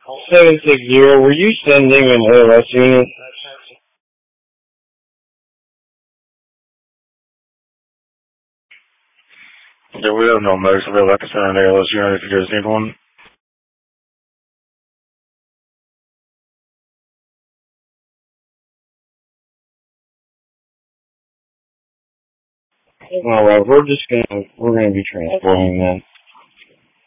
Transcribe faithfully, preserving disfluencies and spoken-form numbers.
seven six zero, were you sending an A L S unit? Yeah, we have no medics available. I can send an A L S unit if you guys need one. Alright, we're just gonna, we're gonna be transporting then.